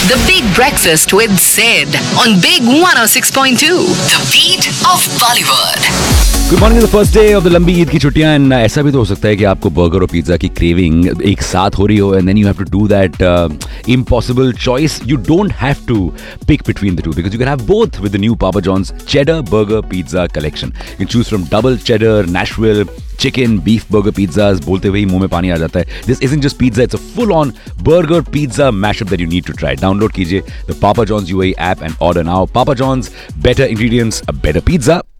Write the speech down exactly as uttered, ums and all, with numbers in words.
The Big Breakfast with Sid on Big one oh six point two. The beat of Bollywood. Good morning, the first day of the लंबी ईद की छुट्टियां। And ऐसा भी तो हो सकता है कि आपको बर्गर और पिज्जा की क्रेविंग एक साथ हो रही हो, and then you have to do that impossible choice. You don't have to pick between the two because you can have both with the new Papa John's cheddar burger pizza collection. You can choose from double cheddar, Nashville, chicken, beef burger pizzas. बोलते हुए ही मुंह में पानी आ जाता है. This isn't just pizza, it's a full-on burger pizza mashup that you need to try. Download कीजिए the Papa John's U A E app and order now. Papa John's, better ingredients, a better pizza.